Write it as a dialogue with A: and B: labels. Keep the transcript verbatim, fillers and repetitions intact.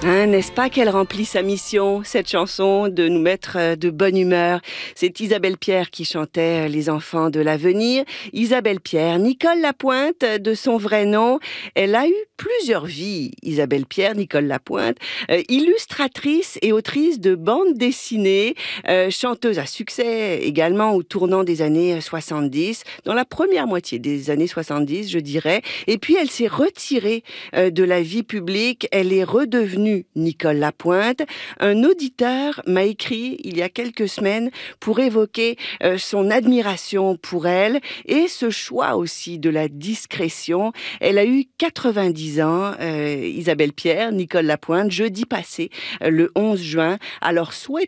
A: Hein, n'est-ce pas qu'elle remplit sa mission, cette chanson, de nous mettre euh, de bonne humeur? C'est Isabelle Pierre qui chantait euh, Les enfants de l'avenir. Isabelle Pierre, Nicole Lapointe, euh, de son vrai nom. Elle a eu plusieurs vies, Isabelle Pierre, Nicole Lapointe, euh, illustratrice et autrice de bandes dessinées, euh, chanteuse à succès également au tournant des années soixante-dix, dans la première moitié des années soixante-dix, je dirais. Et puis elle s'est retirée euh, de la vie publique. Elle est redevenue Nicole Lapointe. Un auditeur m'a écrit il y a quelques semaines pour évoquer euh, son admiration pour elle et ce choix aussi de la discrétion. Elle a eu quatre-vingt-dix ans, euh, Isabelle Pierre, Nicole Lapointe, jeudi passé, euh, le onze juin. Alors souhaitons